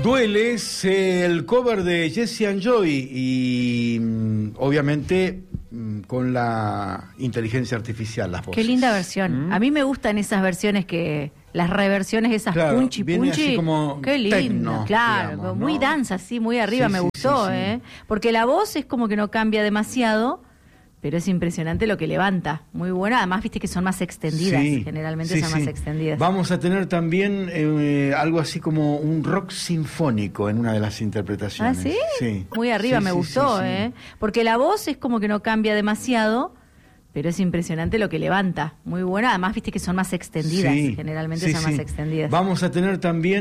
Duele es el cover de Jesse and Joy y obviamente con la inteligencia artificial, las voces. Qué linda versión. A mí me gustan esas versiones las reversiones esas, claro, punchi viene así como qué lindo, techno, claro, digamos, muy ¿no? danza, así, muy arriba, Sí, me sí, gustó, sí, sí. porque la voz es como que no cambia demasiado, pero es impresionante lo que levanta, muy buena, además viste que son más extendidas, Sí, generalmente sí, son sí. más extendidas. Vamos a tener también algo así como un rock sinfónico en una de las interpretaciones. ¿Ah, sí? Sí. Muy arriba, Sí, me sí, gustó, sí, sí. porque la voz es como que no cambia demasiado, pero es impresionante lo que levanta, muy buena, además viste que son más extendidas, Sí, generalmente sí, son sí. más extendidas. Vamos a tener también